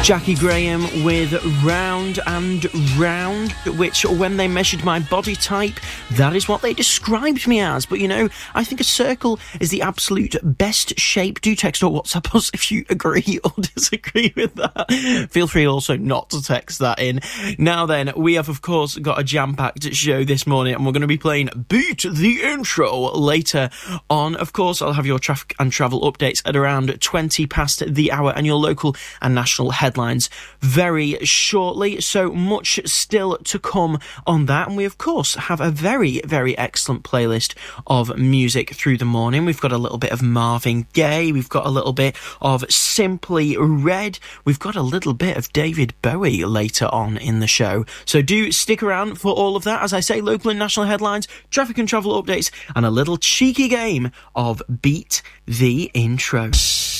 Jackie Graham with Round and Round, which when they measured my body type, that is what they described me as. But, you know, I think a circle is the absolute best shape. Do text or WhatsApp us if you agree or disagree with that. Feel free also not to text that in. Now then, we have, of course, got a jam-packed show this morning, and we're going to be playing Beat the Intro later on. Of course, I'll have your traffic and travel updates at around 20 past the hour, and your local and national headlines very shortly. So much still to come on that. And we, of course, have a very, very excellent playlist of music through the morning. We've got a little bit of Marvin Gaye. We've got a little bit of Simply Red. We've got a little bit of David Bowie later on in the show. So do stick around for all of that. As I say, local and national headlines, traffic and travel updates, and a little cheeky game of Beat the Intro.